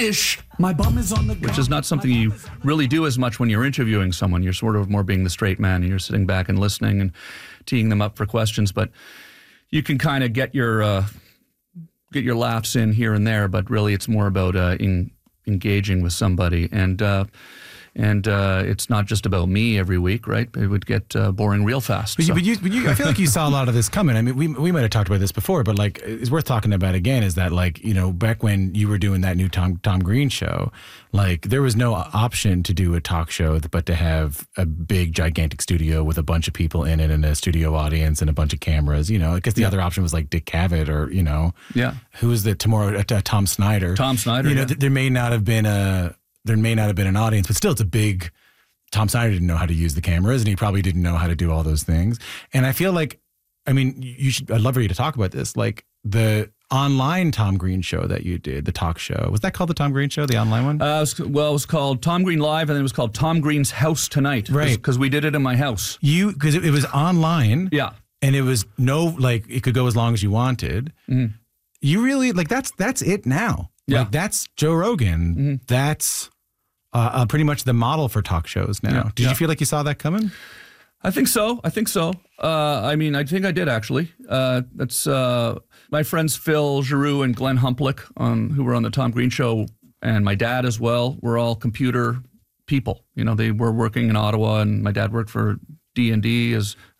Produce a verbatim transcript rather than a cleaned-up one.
Ish, my bum is on the which is not something you really do as much when you're interviewing someone. You're sort of more being the straight man, and you're sitting back and listening and teeing them up for questions. But you can kind of get your uh, get your laughs in here and there. But really, it's more about uh, in, engaging with somebody. And uh, and uh, it's not just about me every week, right? It would get uh, boring real fast. But, so. you, but, you, but you, I feel like you saw a lot of this coming. I mean, we we might have talked about this before, but like it's worth talking about again. Is that like you know back when you were doing that new Tom Tom Green show, like there was no option to do a talk show, but to have a big gigantic studio with a bunch of people in it and a studio audience and a bunch of cameras. You know, because the yeah. other option was like Dick Cavett or you know, yeah, who was the tomorrow uh, Tom Snyder. Tom Snyder. You know, yeah. th- there may not have been a there may not have been an audience, but still, it's a big. Tom Snyder didn't know how to use the cameras, and he probably didn't know how to do all those things. And I feel like, I mean, you should. I'd love for you to talk about this, like the online Tom Green show that you did, the talk show. Was that called the Tom Green Show, the online one? Uh, it was, well, it was called Tom Green Live, and then it was called Tom Green's House Tonight, right? Because we did it in my house. You because it, it was online, yeah, and it was no like it could go as long as you wanted. Mm-hmm. You really like that's that's it now. Yeah, like, that's Joe Rogan. Mm-hmm. That's. Uh, uh, pretty much the model for talk shows now. Yeah, did yeah. you feel like you saw that coming? I think so. I think so. Uh, I mean, I think I did actually. Uh, that's uh, my friends Phil Giroux and Glenn Humplick, on, who were on the Tom Green Show, and my dad as well. We're all computer people. You know, they were working in Ottawa, and my dad worked for D and D as